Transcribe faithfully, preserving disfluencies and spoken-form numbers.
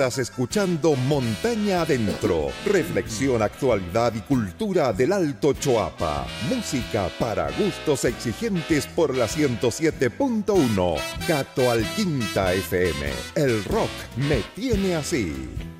Estás escuchando Montaña Adentro, reflexión, actualidad y cultura del Alto Choapa. Música para gustos exigentes por la ciento siete punto uno. Gato al Quinta F M. El rock me tiene así.